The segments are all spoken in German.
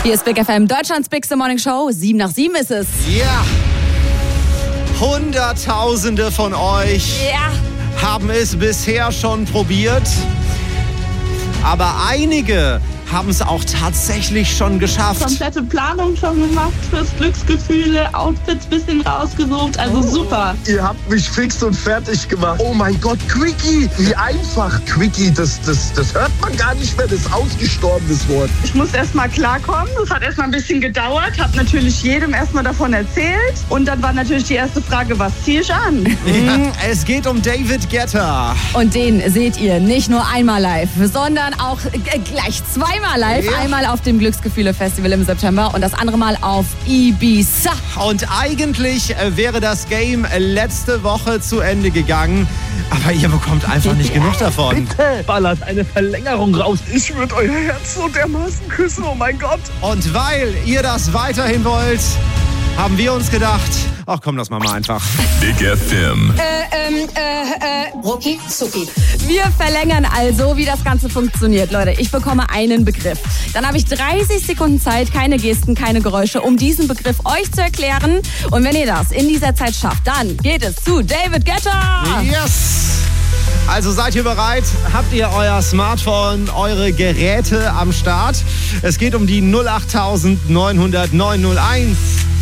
Hier ist Big FM, Deutschlands Bigste Morning Show. 7 nach 7 ist es. Ja. Hunderttausende von euch haben es bisher schon probiert. Aber einige haben es auch tatsächlich schon geschafft. Komplette Planung schon gemacht fürs Glücksgefühle, Outfits bisschen rausgesucht, also super. Ihr habt mich fix und fertig gemacht. Oh mein Gott, Quickie, wie einfach. Quickie, das hört man gar nicht mehr, das ausgestorbenes Wort. Ich muss erstmal klarkommen, das hat erstmal ein bisschen gedauert, habe natürlich jedem erstmal davon erzählt und dann war natürlich die erste Frage, was ziehe ich an? Ja, es geht um David Guetta. Und den seht ihr nicht nur einmal live, sondern auch gleich zweimal live. Ja. Einmal auf dem Glücksgefühle-Festival im September und das andere Mal auf Ibiza. Und eigentlich wäre das Game letzte Woche zu Ende gegangen. Aber ihr bekommt einfach nicht genug davon. Bitte, ballert eine Verlängerung raus. Ich würde euer Herz so dermaßen küssen, oh mein Gott. Und weil ihr das weiterhin wollt, haben wir uns gedacht, ach komm, das machen wir einfach. Big FM. Rucki zucki. Wir verlängern also, wie das Ganze funktioniert. Leute, ich bekomme einen Begriff. Dann habe ich 30 Sekunden Zeit, keine Gesten, keine Geräusche, um diesen Begriff euch zu erklären. Und wenn ihr das in dieser Zeit schafft, dann geht es zu David Guetta. Yes! Also seid ihr bereit? Habt ihr euer Smartphone, eure Geräte am Start? Es geht um die 08900 901.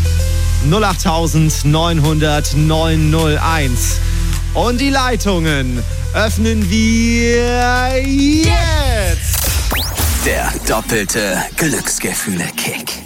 08900 901. Und die Leitungen öffnen wir jetzt. Der doppelte Glücksgefühle-Kick.